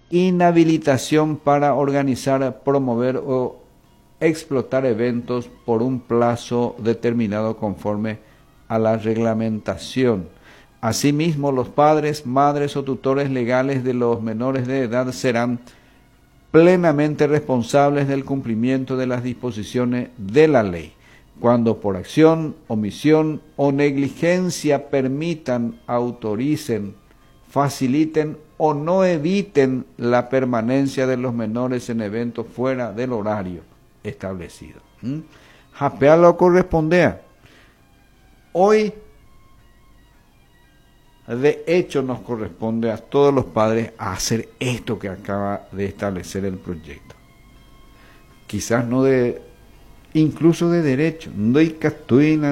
inhabilitación para organizar, promover o explotar eventos por un plazo determinado conforme a la reglamentación. Asimismo, los padres, madres o tutores legales de los menores de edad serán plenamente responsables del cumplimiento de las disposiciones de la ley, cuando por acción, omisión o negligencia permitan, autoricen, faciliten o no eviten la permanencia de los menores en eventos fuera del horario establecido. Japea lo correspondea. Hoy, de hecho, nos corresponde a todos los padres a hacer esto que acaba de establecer el proyecto. Quizás no de, incluso de derecho. No hay catuina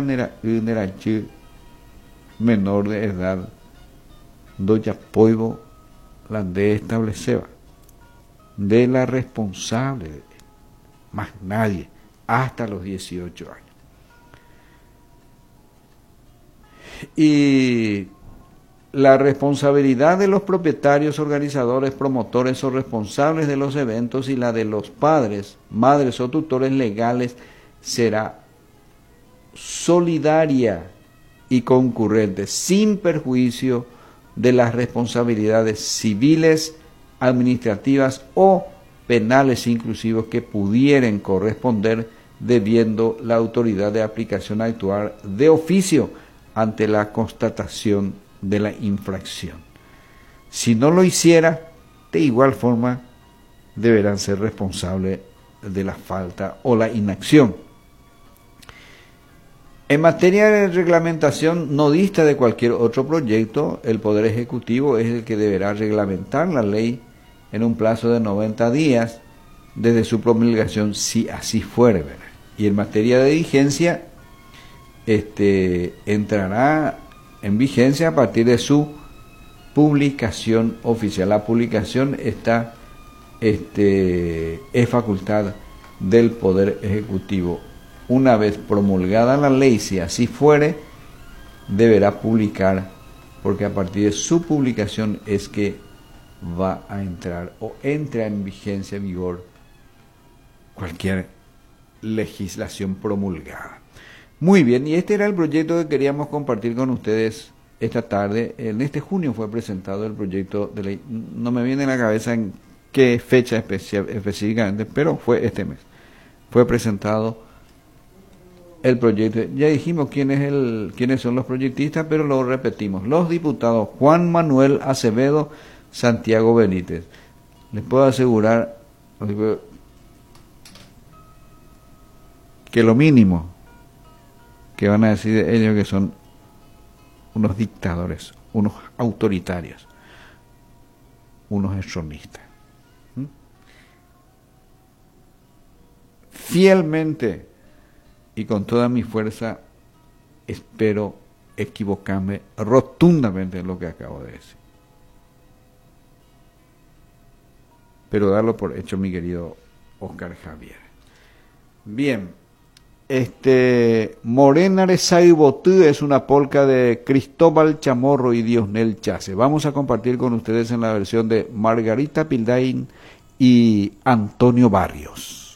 menor de edad, doya poivo la de establecer, de la responsable, más nadie, hasta los 18 años. Y la responsabilidad de los propietarios, organizadores, promotores o responsables de los eventos y la de los padres, madres o tutores legales será solidaria y concurrente, sin perjuicio de las responsabilidades civiles, administrativas o penales inclusivos que pudieran corresponder, debiendo la autoridad de aplicación actuar de oficio ante la constatación de la infracción. Si no lo hiciera, de igual forma deberán ser responsables de la falta o la inacción. En materia de reglamentación no dista de cualquier otro proyecto, el Poder Ejecutivo es el que deberá reglamentar la ley en un plazo de 90 días desde su promulgación, si así fuere, ¿verdad? Y en materia de vigencia, entrará en vigencia a partir de su publicación oficial. La publicación está, es facultad del Poder Ejecutivo. Una vez promulgada la ley, si así fuere, deberá publicar, porque a partir de su publicación es que va a entrar o entra en vigencia, en vigor, cualquier legislación promulgada. Muy bien, y este era el proyecto que queríamos compartir con ustedes esta tarde. En este junio fue presentado el proyecto de ley. No me viene a la cabeza en qué fecha específicamente, pero fue este mes. Fue presentado el proyecto. Ya dijimos quiénes son los proyectistas, pero lo repetimos. Los diputados Juan Manuel Acevedo, Santiago Benítez. Les puedo asegurar que lo mínimo que van a decir de ellos que son unos dictadores, unos autoritarios, unos extremistas. Fielmente y con toda mi fuerza espero equivocarme rotundamente en lo que acabo de decir. Pero darlo por hecho, mi querido Oscar Javier. Bien, Morena Resay Botú es una polca de Cristóbal Chamorro y Diosnel Chase. Vamos a compartir con ustedes en la versión de Margarita Pildain y Antonio Barrios.